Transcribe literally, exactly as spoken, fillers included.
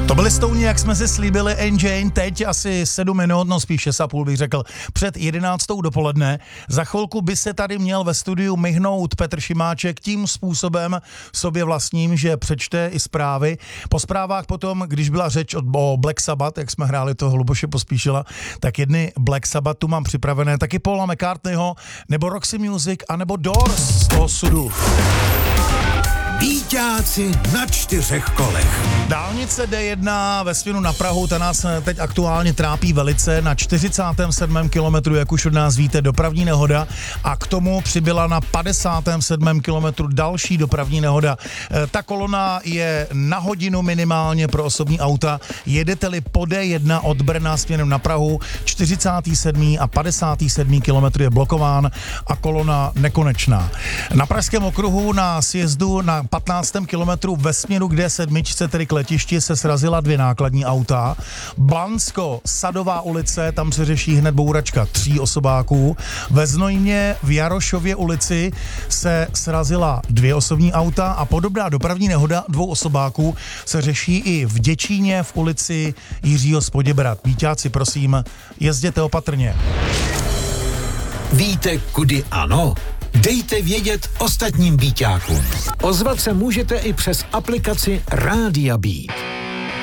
To byli Stouni, jak jsme si slíbili, Engine, teď asi sedm minut, no spíš šest a půl bych řekl, před jedenáctou dopoledne. Za chvilku by se tady měl ve studiu myhnout Petr Šimáček tím způsobem sobě vlastním, že přečte i zprávy. Po zprávách potom, když byla řeč o Black Sabbath, jak jsme hráli to Hluboše Pospíšila, tak jedny Black Sabbath tu mám připravené, taky Paula McCartneyho, nebo Roxy Music, anebo Doors z toho sudu. Víťáci na čtyřech kolech. Dálnice D jedna ve směru na Prahu, ta nás teď aktuálně trápí velice. Na čtyřicátém sedmém kilometru, jak už od nás víte, dopravní nehoda a k tomu přibyla na padesátém sedmém kilometru další dopravní nehoda. Ta kolona je na hodinu minimálně pro osobní auta. Jedete-li po D jedna od Brna směrem na Prahu, čtyřicátý sedmý a padesátý sedmý kilometr je blokován a kolona nekonečná. Na Pražském okruhu na sjezdu na patnáctém kilometru ve směru k D sedm, tedy k letišti, se srazila dvě nákladní auta. Blansko, Sadová ulice, tam se řeší hned bouračka tří osobáků. Ve Znojmě v Jarošově ulici se srazila dvě osobní auta a podobná dopravní nehoda dvou osobáků se řeší i v Děčíně v ulici Jiřího z Poděbrad. Víťáci, prosím, jezděte opatrně. Víte, kudy ano? Dejte vědět ostatním víťákům. Ozvat se můžete i přes aplikaci Rádia Beat.